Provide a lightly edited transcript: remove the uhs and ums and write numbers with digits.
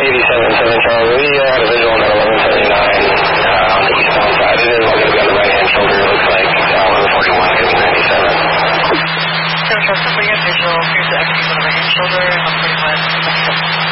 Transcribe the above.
Charlie. We had a visual at 1179 on the eastbound side. It is going to be on the right-hand shoulder, it looks like. 1141 heading 97. So, we have visual. Here's the exit on the right-hand shoulder, 1141.